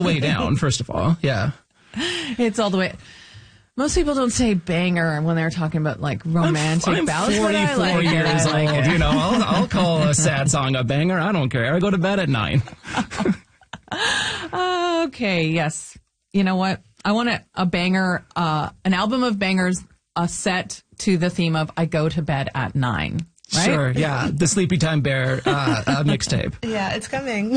way down, first of all. Yeah. It's all the way. Most people don't say banger when they're talking about like romantic ballads. I'm 44 years old. You know, I'll call a sad song a banger. I don't care. I go to bed at 9. Okay. Yes. You know what? I want a banger, an album of bangers, set to the theme of I go to bed at 9. Right? Sure, yeah. The Sleepy Time Bear mixtape. Yeah, it's coming.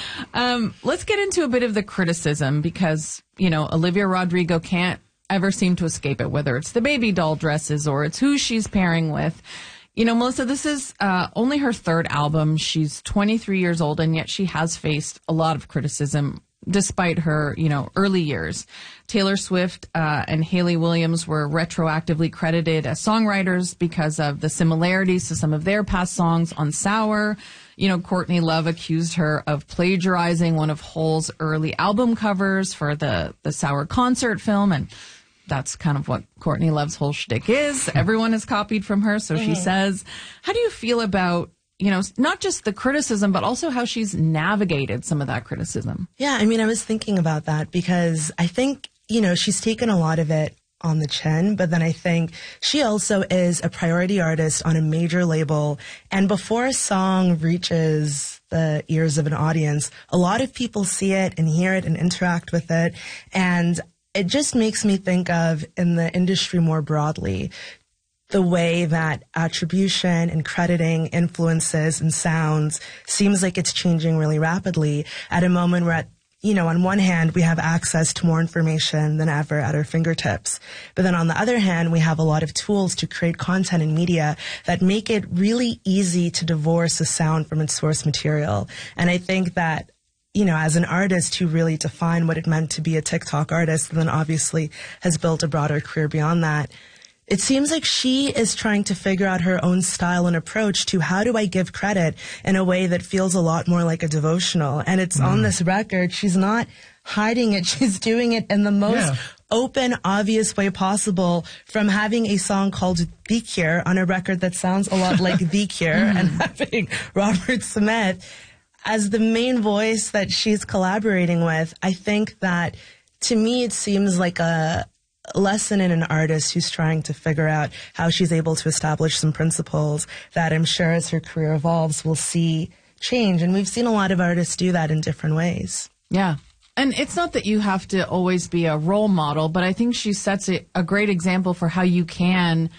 Let's get into a bit of the criticism because, you know, Olivia Rodrigo can't ever seem to escape it, whether it's the baby doll dresses or it's who she's pairing with. You know, Melissa, this is only her third album. She's 23 years old, and yet she has faced a lot of criticism despite her, you know, early years. Taylor Swift and Hayley Williams were retroactively credited as songwriters because of the similarities to some of their past songs on Sour. You know, Courtney Love accused her of plagiarizing one of Hole's early album covers for the Sour concert film, and that's kind of what Courtney Love's whole shtick is. Everyone has copied from her, so she says. How do you feel about, you know, not just the criticism, but also how she's navigated some of that criticism? Yeah, I mean, I was thinking about that because I think, you know, she's taken a lot of it on the chin, but then I think she also is a priority artist on a major label. And before a song reaches the ears of an audience, a lot of people see it and hear it and interact with it. And it just makes me think of, in the industry more broadly, the way that attribution and crediting influences and sounds seems like it's changing really rapidly at a moment where, you know, on one hand, we have access to more information than ever at our fingertips. But then on the other hand, we have a lot of tools to create content and media that make it really easy to divorce a sound from its source material. And I think that, you know, as an artist who really defined what it meant to be a TikTok artist and then obviously has built a broader career beyond that, it seems like she is trying to figure out her own style and approach to how do I give credit in a way that feels a lot more like a devotional. And it's on this record. She's not hiding it. She's doing it in the most open, obvious way possible, from having a song called The Cure on a record that sounds a lot like The Cure and having Robert Smith as the main voice that she's collaborating with. I think that, to me, it seems like a lesson in an artist who's trying to figure out how she's able to establish some principles that I'm sure as her career evolves we'll see change. And we've seen a lot of artists do that in different ways. Yeah. And it's not that you have to always be a role model, but I think she sets a great example for how you can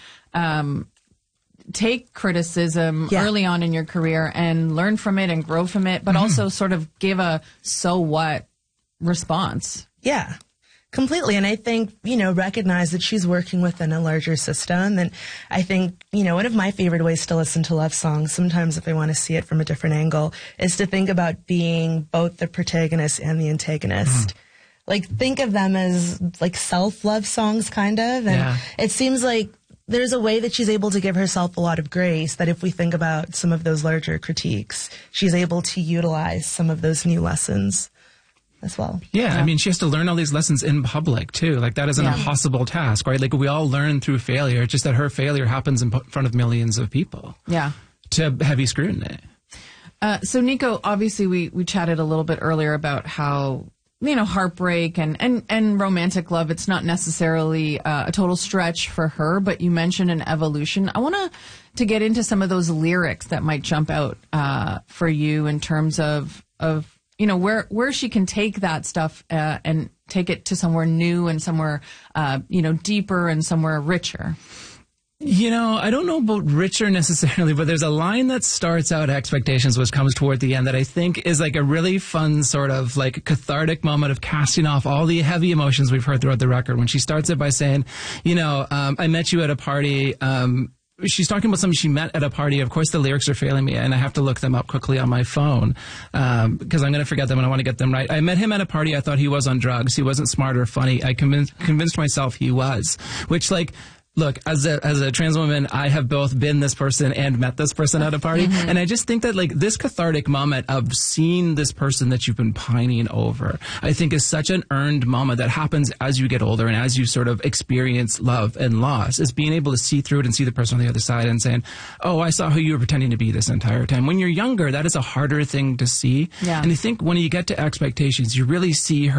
take criticism early on in your career and learn from it and grow from it, but also sort of give a so what response. Yeah. Completely. And I think, you know, recognize that she's working within a larger system. And I think, you know, one of my favorite ways to listen to love songs, sometimes if I want to see it from a different angle, is to think about being both the protagonist and the antagonist. Like, think of them as like self-love songs, kind of. And it seems like there's a way that she's able to give herself a lot of grace, that if we think about some of those larger critiques, she's able to utilize some of those new lessons as well. Yeah, I mean, she has to learn all these lessons in public, too. Like, that is an impossible task, right? Like, we all learn through failure. It's just that her failure happens in front of millions of people. Yeah. To heavy scrutiny. So, Nico, obviously, we chatted a little bit earlier about how, you know, heartbreak and romantic love, it's not necessarily a total stretch for her, but you mentioned an evolution. I want to get into some of those lyrics that might jump out for you in terms of you know, where she can take that stuff and take it to somewhere new and somewhere, you know, deeper and somewhere richer. You know, I don't know about richer necessarily, but there's a line that starts out expectations, which comes toward the end, that I think is like a really fun sort of like cathartic moment of casting off all the heavy emotions we've heard throughout the record. When she starts it by saying, you know, I met you at a party, she's talking about something she met at a party. Of course, the lyrics are failing me, and I have to look them up quickly on my phone because I'm going to forget them and I want to get them right. I met him at a party. I thought he was on drugs. He wasn't smart or funny. I convinced myself he was, which, like, Look, as a trans woman, I have both been this person and met this person at a party. And I just think that like this cathartic moment of seeing this person that you've been pining over, I think is such an earned moment that happens as you get older and as you sort of experience love and loss, is being able to see through it and see the person on the other side and saying, oh, I saw who you were pretending to be this entire time. When you're younger, that is a harder thing to see. Yeah. And I think when you get to Expectations, you really see her